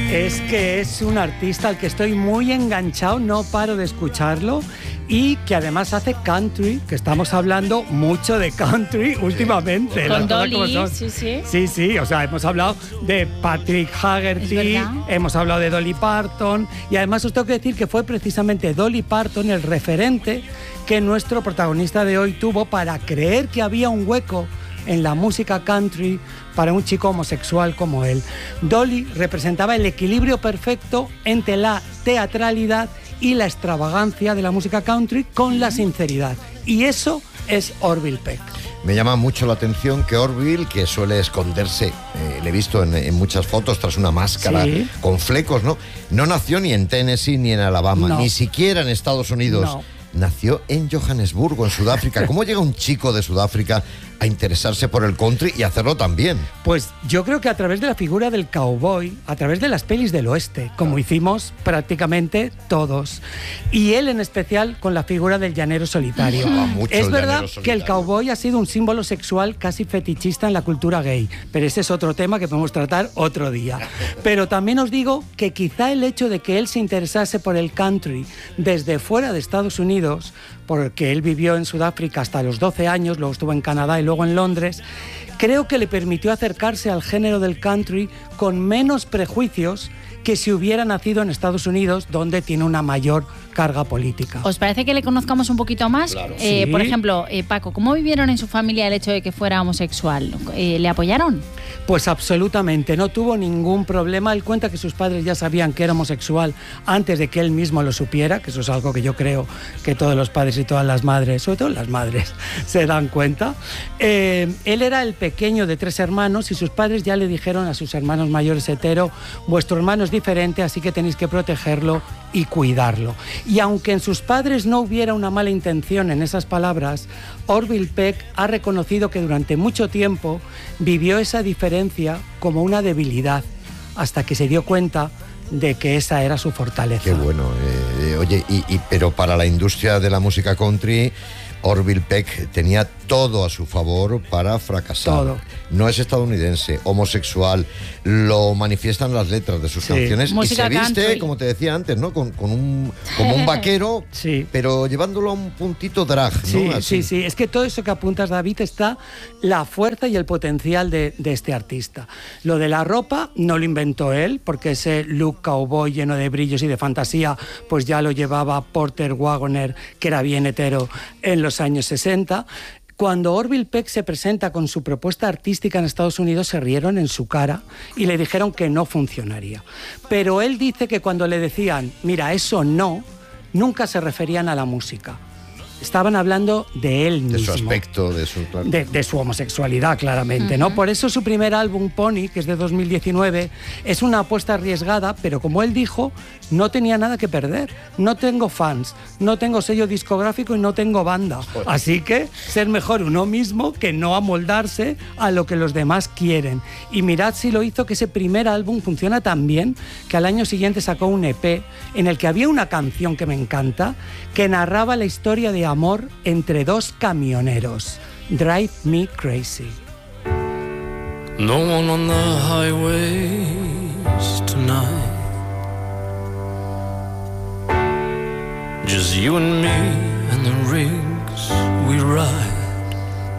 Es que es un artista al que estoy muy enganchado, no paro de escucharlo, y que además hace country, que estamos hablando mucho de country últimamente. Con Dolly, sí. Sí, o sea, hemos hablado de Patrick Haggerty, hemos hablado de Dolly Parton, y además os tengo que decir que fue precisamente Dolly Parton el referente que nuestro protagonista de hoy tuvo para creer que había un hueco en la música country para un chico homosexual como él. Dolly representaba el equilibrio perfecto entre la teatralidad y la extravagancia de la música country con la sinceridad. Y eso es Orville Peck. Me llama mucho la atención que Orville, que suele esconderse, le he visto en muchas fotos tras una máscara con flecos, no nació ni en Tennessee ni en Alabama, ni siquiera en Estados Unidos. Nació en Johannesburgo, en Sudáfrica. ¿Cómo llega un chico de Sudáfrica a interesarse por el country y hacerlo también? Pues yo creo que a través de la figura del cowboy, a través de las pelis del oeste, como hicimos prácticamente todos. Y él en especial con la figura del llanero solitario. Es verdad que el cowboy ha sido un símbolo sexual casi fetichista en la cultura gay, pero ese es otro tema que podemos tratar otro día. Pero también os digo que quizá el hecho de que él se interesase por el country desde fuera de Estados Unidos, porque él vivió en Sudáfrica hasta los 12 años, luego estuvo en Canadá y luego en Londres, creo que le permitió acercarse al género del country con menos prejuicios que si hubiera nacido en Estados Unidos, donde tiene una mayor carga política. ¿Os parece que le conozcamos un poquito más? Claro. Por ejemplo, Paco, ¿cómo vivieron en su familia el hecho de que fuera homosexual? ¿Le apoyaron? Pues absolutamente, no tuvo ningún problema. Él cuenta que sus padres ya sabían que era homosexual antes de que él mismo lo supiera, que eso es algo que yo creo que todos los padres y todas las madres, sobre todo las madres, se dan cuenta. Él era el pequeño de 3 hermanos y sus padres ya le dijeron a sus hermanos mayores hetero: vuestro hermano es diferente, así que tenéis que protegerlo y cuidarlo. Y aunque en sus padres no hubiera una mala intención en esas palabras, Orville Peck ha reconocido que durante mucho tiempo vivió esa diferencia como una debilidad, hasta que se dio cuenta de que esa era su fortaleza. Qué bueno. Oye, pero para la industria de la música country, Orville Peck tenía todo a su favor para fracasar. Todo. No es estadounidense, homosexual, lo manifiestan las letras de sus canciones. Música y se viste, country, como te decía antes, ¿no? Como un vaquero, pero llevándolo a un puntito drag, ¿no? Sí. Es que todo eso que apuntas, David, está la fuerza y el potencial de este artista. Lo de la ropa no lo inventó él, porque ese look cowboy lleno de brillos y de fantasía, pues ya lo llevaba Porter Wagoner, que era bien hetero en los años 60. Cuando Orville Peck se presenta con su propuesta artística en Estados Unidos, se rieron en su cara y le dijeron que no funcionaría. Pero él dice que cuando le decían, mira, eso no, nunca se referían a la música. Estaban hablando de él mismo. De su aspecto, de su homosexualidad, claramente, ¿no? Por eso su primer álbum, Pony, que es de 2019, es una apuesta arriesgada, pero como él dijo, no tenía nada que perder. No tengo fans, no tengo sello discográfico y no tengo banda. Así que ser mejor uno mismo que no amoldarse a lo que los demás quieren. Y mirad si lo hizo, que ese primer álbum funciona tan bien que al año siguiente sacó un EP en el que había una canción que me encanta, que narraba la historia de amor entre 2 camioneros. Drive Me Crazy. No one on the highways tonight, just you and me and the rigs we ride.